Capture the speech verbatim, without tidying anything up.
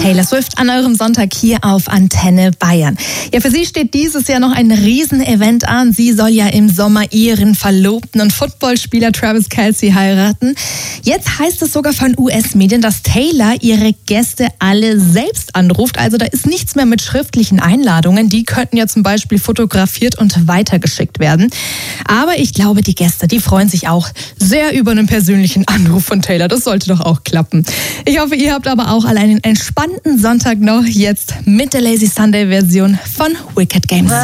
Taylor Swift an eurem Sonntag hier auf Antenne Bayern. Ja, für sie steht dieses Jahr noch ein Riesenevent an. Sie soll ja im Sommer ihren Verlobten und Footballspieler Travis Kelce heiraten. Jetzt heißt es sogar von U S-Medien, dass Taylor ihre Gäste alle selbst anruft. Also da ist nichts mehr mit schriftlichen Einladungen. Die könnten ja zum Beispiel fotografiert und weitergeschickt werden. Aber ich glaube, die Gäste, die freuen sich auch sehr über einen persönlichen Anruf von Taylor. Das sollte doch auch klappen. Ich hoffe, ihr habt aber auch alle einen entspannten Sonntag noch jetzt mit der Lazy Sunday Version von Wicked Games.